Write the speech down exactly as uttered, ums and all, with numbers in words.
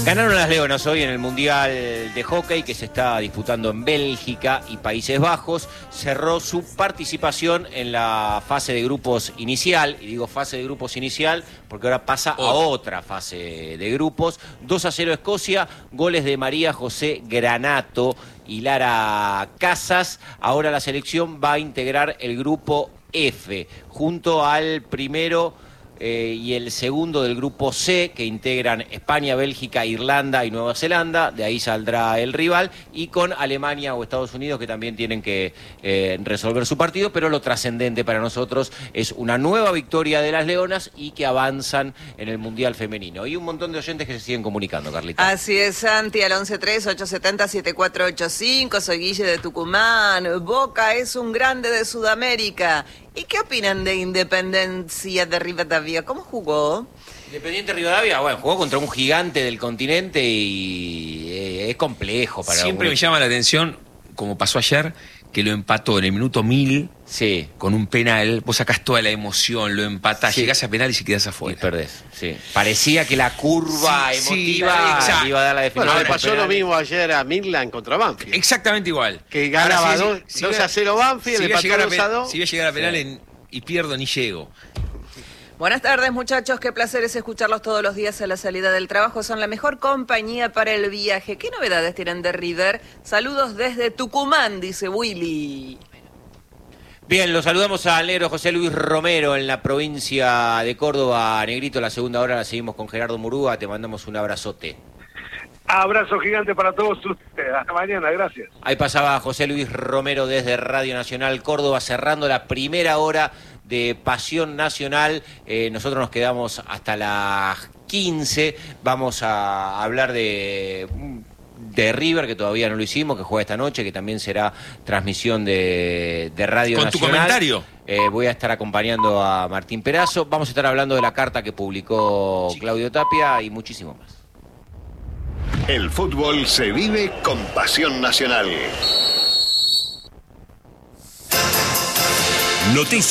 Ganaron las Leonas hoy en el Mundial de Hockey que se está disputando en Bélgica y Países Bajos. Cerró su participación en la fase de grupos inicial, y digo fase de grupos inicial porque ahora pasa a otra fase de grupos. dos a cero Escocia, goles de María José Granato y Lara Casas. Ahora la selección va a integrar el grupo F, junto al primero Eh, y el segundo del grupo C, que integran España, Bélgica, Irlanda y Nueva Zelanda. De ahí saldrá el rival, y con Alemania o Estados Unidos, que también tienen que eh, resolver su partido. Pero lo trascendente para nosotros es una nueva victoria de las Leonas y que avanzan en el Mundial Femenino. Y un montón de oyentes que se siguen comunicando, Carlita. Así es, Santi, al once tres, ocho siete cero, siete cuatro ocho cinco. Soy Guille de Tucumán. Boca es un grande de Sudamérica. ¿Y qué opinan de Independencia de Rivadavia? ¿Cómo jugó? Independiente Rivadavia, bueno, jugó contra un gigante del continente y eh, es complejo para Siempre un... me llama la atención, como pasó ayer, que lo empató en el minuto mil, sí, con un penal. Vos sacás toda la emoción, lo empatás, sí, llegás a penal y se quedás afuera. Y perdés, sí. Parecía que la curva sí, emotiva sí, le iba a dar la definición. Bueno, le pasó lo mismo ayer a Midland contra Banfield. Exactamente igual. Que ganaba Ahora, dos, dos a cero Banfield, si le voy a empató llegar a dos a dos. Si voy a llegar a penal en... y pierdo, ni llego. Buenas tardes, muchachos. Qué placer es escucharlos todos los días a la salida del trabajo. Son la mejor compañía para el viaje. ¿Qué novedades tienen de River? Saludos desde Tucumán, dice Willy. Bien, lo saludamos al negro José Luis Romero en la provincia de Córdoba. Negrito, la segunda hora la seguimos con Gerardo Murúa. Te mandamos un abrazote. Abrazo gigante para todos ustedes. Hasta mañana, gracias. Ahí pasaba José Luis Romero desde Radio Nacional Córdoba, cerrando la primera hora de Pasión Nacional. Eh, nosotros nos quedamos hasta las quince. Vamos a hablar de... de River, que todavía no lo hicimos, que juega esta noche, que también será transmisión de, de Radio ¿Con Nacional. tu comentario? Eh, voy a estar acompañando a Martín Perazo. Vamos a estar hablando de la carta que publicó Claudio Tapia y muchísimo más. El fútbol se vive con Pasión Nacional. Noticias.